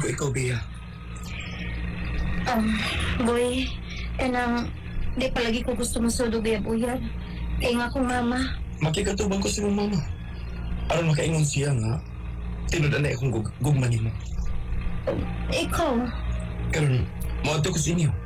ko ikaw, Bea. Boy, kanang di palagi ko gusto masudog ya buyag. Kaya nga akong mama. Makikatubang ko sa iyong mama. Aron makaingon siya nga, tinudan na akong gugman mo. Ikaw, Karon, mauto ko sa inyo.